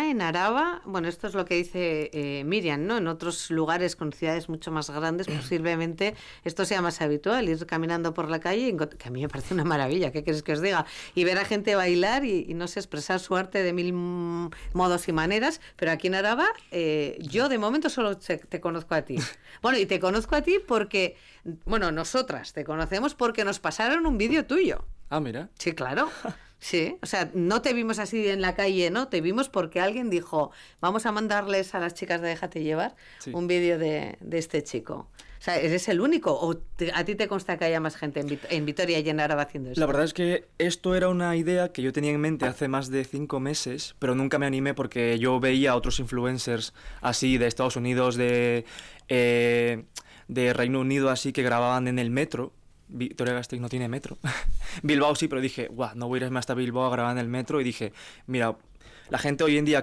ya en Araba, bueno, esto es lo que dice Miriam, ¿no? En otros lugares con ciudades mucho más grandes, posiblemente esto sea más habitual, ir caminando por la calle, que a mí me parece una maravilla, ¿qué quieres que os diga? Y ver a gente bailar y no sé, expresar su arte de mil modos y maneras, pero aquí en Araba yo de momento solo te conozco a ti. Bueno, y te conozco a ti porque, bueno, nosotras te conocemos porque nos pasaron un vídeo tuyo. Ah, mira. Sí, claro. Sí, o sea, no te vimos así en la calle, ¿no? Te vimos porque alguien dijo, vamos a mandarles a las chicas de Déjate Llevar un vídeo de este chico. O sea, ¿eres el único? ¿O a ti te consta que haya más gente en Vitoria y en Araba haciendo esto? La verdad es que esto era una idea que yo tenía en mente hace más de 5 meses, pero nunca me animé porque yo veía a otros influencers así de Estados Unidos, de Reino Unido, así, que grababan en el metro. Vitoria-Gasteiz no tiene metro. Bilbao sí, pero dije, guau, no voy a irme hasta Bilbao a grabar en el metro. Y dije, mira, la gente hoy en día